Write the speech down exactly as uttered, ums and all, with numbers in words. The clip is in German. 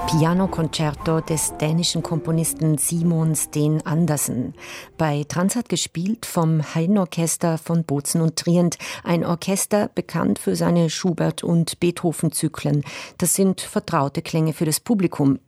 Pianokonzerto des dänischen Komponisten Simon Sten Andersen. Bei Transat gespielt vom Haydn-Orchester von Bozen und Trient. Ein Orchester bekannt für seine Schubert- und Beethoven-Zyklen. Das sind vertraute Klänge für das Publikum.